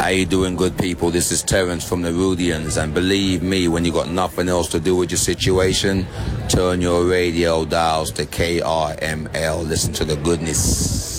How you doing, good people? This is Terence from the Rudians, and believe me, when you got nothing else to do with your situation, turn your radio dials to KRML. Listen to the goodness.